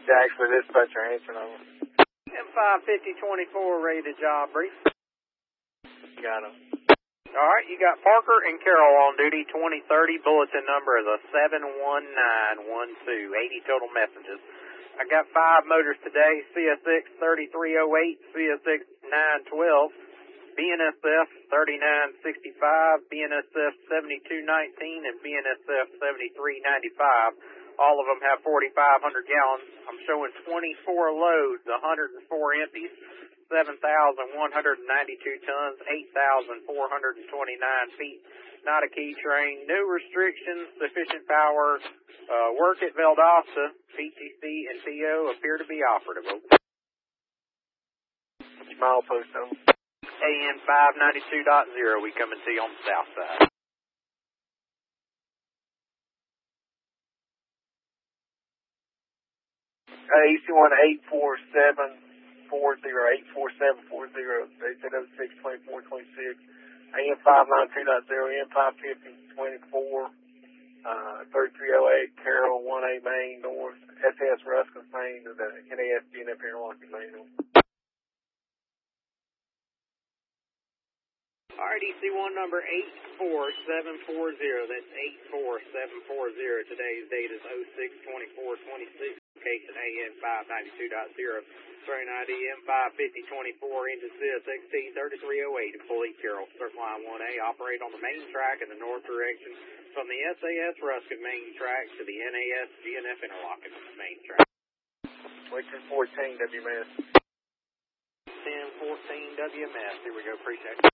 Jackson, dispatcher, answering over. M55024, ready to job brief. Got him. All right, you got Parker and Carroll on duty, 2030. Bulletin number is a 71912, 80 total messages. I got 5 motors today, CSX 3308, CSX 912, BNSF 3965, BNSF 7219, and BNSF 7395. All of them have 4,500 gallons. I'm showing 24 loads, 104 empties, 7,192 tons, 8,429 feet. Not a key train. No restrictions, sufficient power. Work at Valdosta, PTC, and TO appear to be operative. Milepost over. AN 592.0, we coming to you on the south side. AC1 84740, they said 062426, AM 592.0, M 55024, 3308, Carroll 1A Main North, SS Ruskin Main, the NAS DNF Interlocking Main North. RDC1 number 84740, that's 84740. Today's date is 06/24/26. Location AN 592.0. Train ID M55024 into CSXT 3308 at Fully Carroll. Circle line 1A. Operate on the main track in the north direction from the SAS Ruskin main track to the NAS GNF Interlocking main track. Wait till 14 WMS. 1014 WMS. Here we go. Appreciate it.